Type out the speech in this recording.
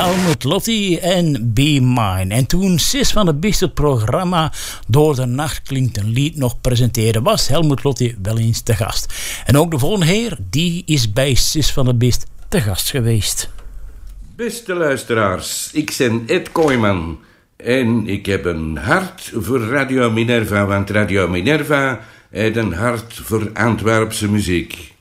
Helmut Lotti en Be Mine. En toen Sis van de Bist het programma Door de Nacht Klinkt een Lied nog presenteerde, was Helmut Lotti wel eens te gast. En ook de volgende heer, die is bij Sis van de Bist te gast geweest. Beste luisteraars, ik ben Ed Kooijman. En ik heb een hart voor Radio Minerva, want Radio Minerva heeft een hart voor Antwerpse muziek.